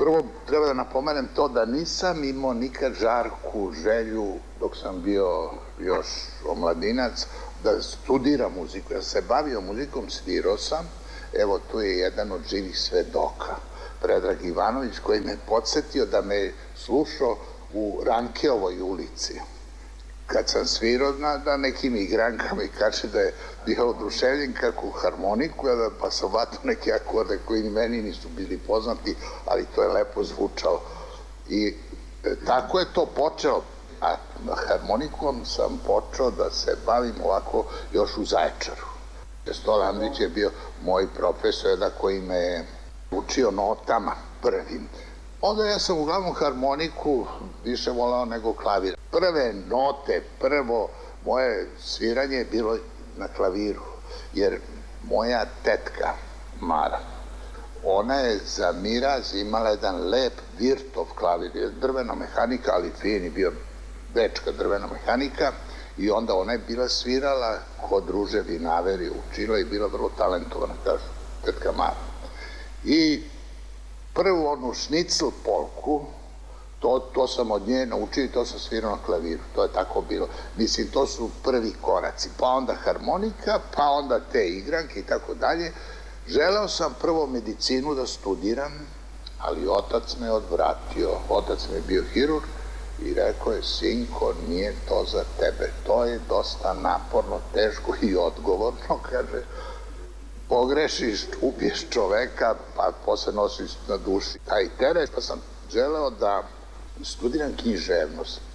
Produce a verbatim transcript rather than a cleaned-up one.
Prvo, treba da napomenem to da nisam imao nikad žarku želju, dok sam bio još omladinac, da studiram muziku. Ja sam se bavio muzikom, svirao sam. Evo, tu je jedan od živih svedoka, Predrag Ivanović, koji me podsjetio da me slušao u Rankeovoj ulici. Kad sam svirao na nekim igrankama i kaže da je bio oduševljen kako harmoniku, pa sam vatao neke akorde koji meni nisu bili poznati, ali to je lepo zvučalo. I tako je to počelo. A harmonikom sam počeo da se bavim ovako još u Zaječaru. Stola Andrić je bio moj profesor koji me je učio notama prvim. Onda ja sam uglavnom harmoniku više volao nego klavir. Prve note, prvo moje sviranje je bilo na klaviru, jer moja tetka Mara, ona je za miraz imala jedan lep Virtov klavir, drvena mehanika, ali fin je bio bečka drvena mehanika, i onda ona je bila svirala kod Ruže Vinaveri, učila i bila vrlo talentovana, kažu, tetka Mara. I prvu onu šnicl polku, to sam od nje naučio i to sam svirao na klaviru. To je tako bilo. Mislim, to su prvi koraci. Pa onda harmonika, pa onda te igranke i tako dalje. Želeo sam prvo medicinu da studiram, ali otac me odvratio. Otac mi je bio hirurg i rekao je, sinko, nije to za tebe. To je dosta naporno, teško i odgovorno, kaže. Pogrešiš, ubiješ čoveka, pa posle nosiš na duši taj teret. Pa sam želeo da studiram književnost.